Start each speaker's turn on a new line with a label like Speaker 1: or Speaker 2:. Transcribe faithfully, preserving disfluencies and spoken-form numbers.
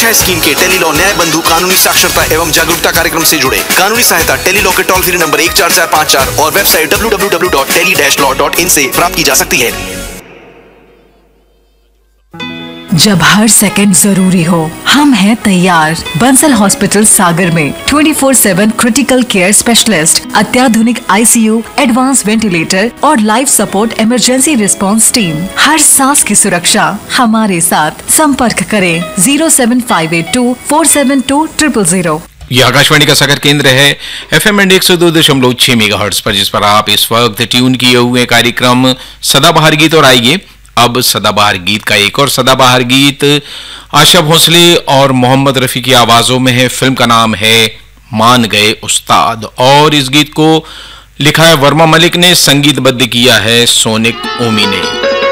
Speaker 1: न्याय स्कीम के tele law न्याय बंधु कानूनी साक्षरता एवं जागरूकता कार्यक्रम से जुड़े। कानूनी सहायता टेली लॉ के टोल फ्री नंबर एक चार चार पाँच चार और website W W W dot tele dash law dot in से प्राप्त की जा सकती है।
Speaker 2: जब हर सेकंड जरूरी हो, हम हैं तैयार। बंसल हॉस्पिटल सागर में twenty four seven critical care specialist, अत्याधुनिक आईसीयू, एडवांस वेंटिलेटर और life support emergency response team. हर सांस की सुरक्षा हमारे साथ। संपर्क करें zero seven five eight to four seven to triple zero.
Speaker 3: यह आकाशवाणी का सागर केंद्र है एफ एम एंड एक सौ दो दशमलव छह मेगाहर्ट्ज पर, जिस पर आप इस वक्त ट्यून किए हुए कार्यक्रम सदाबहार गीत। और आइए अब सदाबहार गीत का एक और सदाबहार गीत आशा भोसले और मोहम्मद रफी की आवाजों में है। फिल्म का नाम है मान गए उस्ताद और इस गीत को लिखा है वर्मा मलिक ने, संगीतबद्ध किया है सोनिक ओमी ने।